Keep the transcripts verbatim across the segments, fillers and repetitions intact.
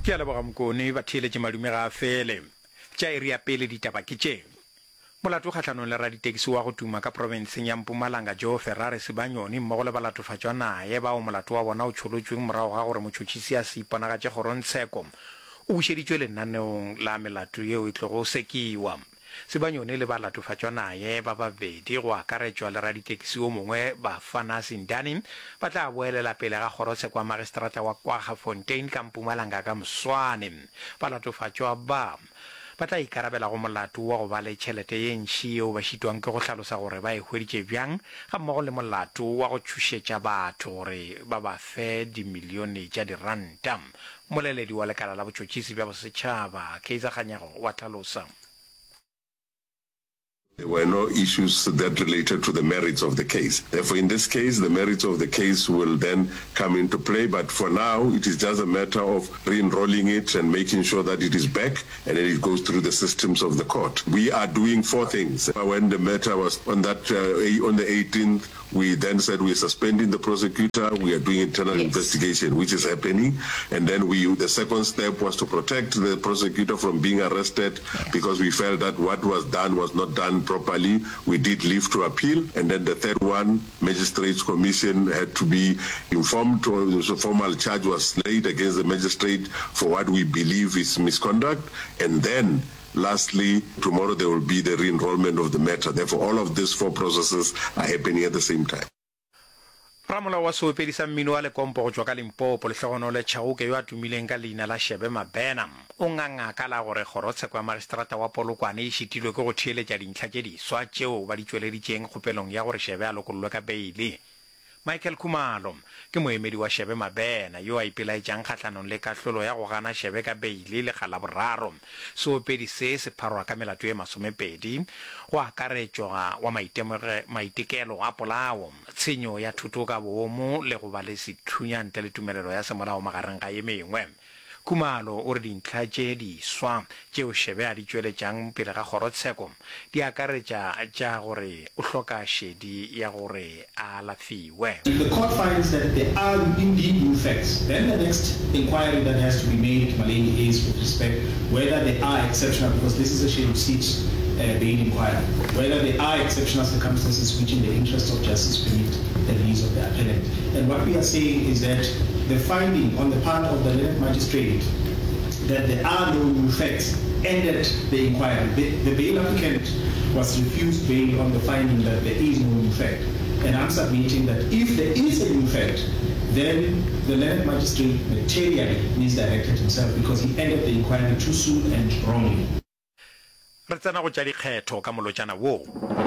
ke a leboga mokone ba theeletše madume ga a fele tša iri ya pele ditaba ke tše. Molato kgatlhanong le raditaxi wa go tuma ka provinseng ya Mpumalanga Joe Ferrari Sibanyoni mmogo le balatofatšwa naye bao molato wa bona o tšholotšweng morago ga gore motšhotšhisi a se iponagatše kgorotsheko o bušeditšwe lenaneong la melato yeo e tlogo sekiwa. Sibanyoni le balatofatšwa naye ba babedi go akaretšwa le raditaxi o mongwe ba Fana Sindani ba tla boelela pele ga kgorotsheko wa magistrata wa KwaGafontein ka Mpumalanga ka moswane. Balatofatšwa ba ba tla ikarabela go molato wa go ba le tšhelete ye ntši yeo ba šitwang ke go hlalosa gore ba e hweditše bjang ga mmogo le molato wa go tšhošetša batho gore ba ba fe dimilione tša diranta. Moleledi wa lekala la botšotšhisi bja bosetšhaba Kaiser Kganyago wa tlhalosa. There were no issues that related to the merits of the case. Therefore, in this case, the merits of the case will then come into play. But for now, it is just a matter of re-enrolling it and making sure that it is back and then it goes through the systems of the court. We are doing four things. When the matter was on that uh, on the eighteenth, we then said we're suspending the prosecutor. We are doing internal yes. investigation, which is happening. And then we, the second step was to protect the prosecutor from being arrested yes. because we felt that what was done was not done properly. We did leave to appeal. And then the third one, Magistrates Commission had to be informed. So formal charge was laid against the magistrate for what we believe is misconduct. And then lastly, tomorrow there will be the re-enrollment of the matter. Therefore, all of these four processes are happening at the same time. Ramola wa soepedisa mmino wa lekompo go tswa ka Limpopo Lehlogono le Chauke yo a tumileng ka leina la Shebe Mabena o ngangaka la gore kgorotsheko ya magistrata wa Polokwane e šitilwe ke go theeletša dintlha tše diswa tšeo ba di tšweleditšeng kgopelong ya gore Shebe a lokollwe ka beile. Michael Khumalo ke moemedi wa Shebe Mabena yo a ipelaetšang kgatlhanong le kahlolo ya go gana Shebe ka beile le kgala boraro. Soopedi se se pharwa ka melato e masomepedi go akaretšwa wa maitekelo a polao, tshenyo ya thuto ka boomo le go ba le sethunya ntle le tumelelo ya semolao magareng ga ye mengwe. Khumalo o re dintlha tše diswa tšeo Shebe a di tšweletšang pele ga kgorotsheko di akaretša tša gore o hloka šedi ya gore a alafiwe. If the court finds that there are indeed new facts, then the next inquiry that has to be made at Malindi is with respect whether there are exceptional, because this is a scheduled seat uh, bail inquiry, whether there are exceptional circumstances which in the interest of justice permit the release of the appellant. And what we are saying is that the finding on the part of the learned magistrate that there are no new facts ended the inquiry. The, the bail applicant was refused bail on the finding that there is no new fact. And I'm submitting that if there is a new fact, then the learned magistrate materially misdirected himself because he ended the inquiry too soon and wrongly. Re tsena go tša dikgetho ka molotšana wo.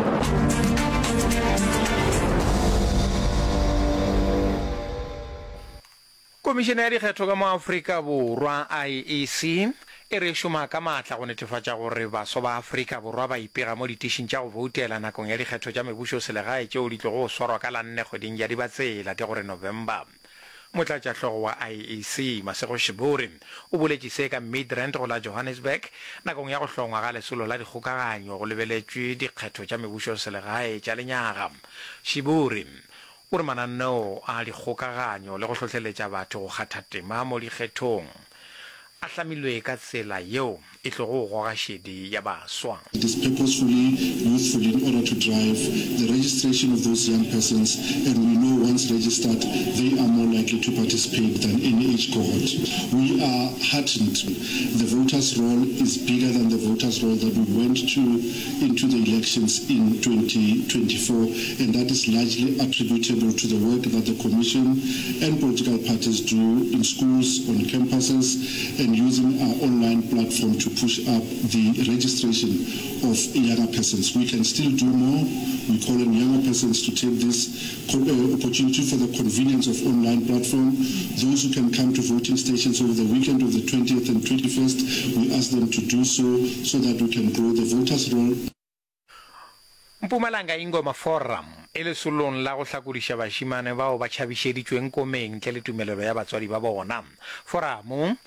Komishene ya dikgetho ka mo Afrika Borwa I E C e re šoma ka maatla go netefatša gore baso ba Afrika Borwa ba ipega mo ditišing tša go voutela nakong ya dikgetho tša mebušo selegae tšeo di tlogo swarwa ka la nne kgweding ya dibatsela ke gore November. Motlatšahlogo wa I E C Masego Shiburi o boletše se ka Midrand go la Johannesburg nakong ya go hlongwa ga lesolo la dikgokaganyo go lebeletšwe dikgetho tša mebušo selegae tša lenyaga. Shiburi o re mananeo a dikgokaganyo le go hlohleletša batho go kgatha tema mo dikgethong a hlamilwe ka tsela yeo e tlogo goga šedi ya baswa. It is purposefully useful in order to drive the registration of those young persons, and we know once registered they are more likely to participate than any age cohort. We are heartened. The voters' roll is bigger than the voters' roll that we went to into the elections in twenty twenty-four, and that is largely attributable to the work that the Commission and political parties do in schools, on campuses, and using our online platform to push up the registration of younger persons. We can still do more. We call on younger persons to take this opportunity for the convenience of online platform. Those who can come to voting stations over the weekend of the twentieth and twenty-first, we ask them to do so so that we can grow the voters' roll. Mpumalanga Ingoma Forum e le solong la go hlakodiša bašimane bao ba tšhabišeditšweng komeng ntle le tumelelo ya batswadi ba bona. Forum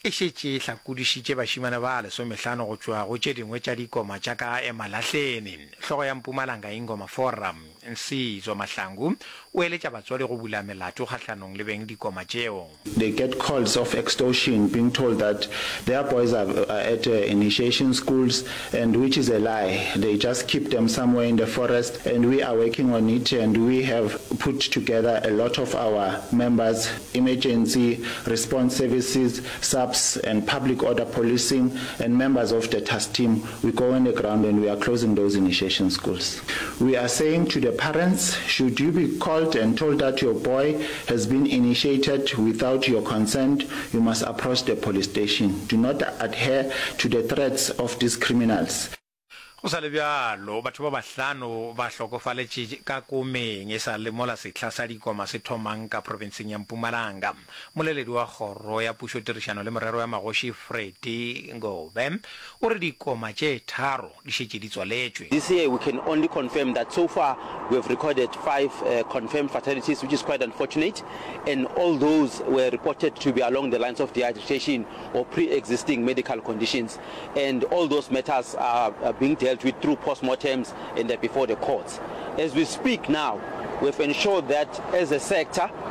e šetše hlakodišitše bašimane ba lesomehlano go tšwa go tše dingwe tša dikoma tša ka emalahleni. Hlogo ya Mpumalanga Ingoma Forum Nsizwa Mahlangu o eletša batswadi go bula melato kgahlanong le beng dikoma tšeo. They get calls of extortion, being told that their boys are, are at uh, initiation schools, and which is a lie. They just keep them somewhere in the forest, and we are working on it, and we have put together a lot of our members, emergency response services, subs and public order policing, and members of the task team. We go on the ground and we are closing those initiation schools. We are saying to the parents, should you be called and told that your boy has been initiated without your consent, you must approach the police station. Do not adhere to the threats of these criminals. Go sa le bjalo batho ba bahlano ba hlokofaletše ka komeng e sa le mola sehla sa dikoma se thomang ka provinseng ya Mpumalanga. Moleledi wa kgoro ya pušo tirišano le morero ya magoši Freddy Ngobe o re dikoma tše tharo di šetše di tswaletšwe. This year we can only confirm that so far we have recorded five uh, confirmed fatalities, which is quite unfortunate, and all those were reported to be along the lines of dehydration or pre-existing medical conditions, and all those matters are, are being dealt with through post-mortems and before the courts. As we speak now, we've ensured that as a sector